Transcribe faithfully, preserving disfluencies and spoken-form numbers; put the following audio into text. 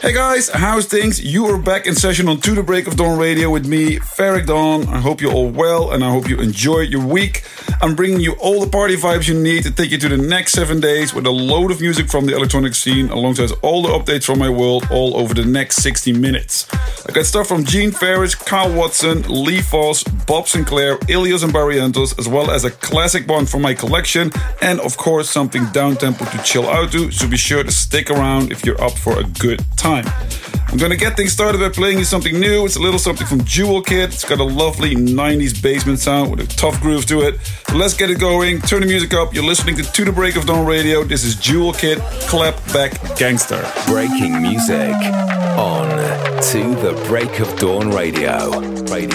Hey guys, how's things? You are back in session on To The Break of Dawn Radio with me, Ferric Dawn. I hope you're all well and I hope you enjoyed your week. I'm bringing you all the party vibes you need to take you to the next seven days with a load of music from the electronic scene alongside all the updates from my world all over the next sixty minutes. I got stuff from Gene Ferris, Kyle Watson, Lee Foss, Bob Sinclair, Ilias and Barrientos, as well as a classic one from my collection and of course something down-tempo to chill out to, so be sure to stick around if you're up for a good time. I'm gonna get things started by playing you something new. It's a little something from Jewel Kid. It's got a lovely nineties basement sound with a tough groove to it. So let's get it going. Turn the music up. You're listening to To The Break of Dawn Radio. This is Jewel Kid, Clap Back Gangster. Breaking music on To The Break of Dawn Radio. Radio.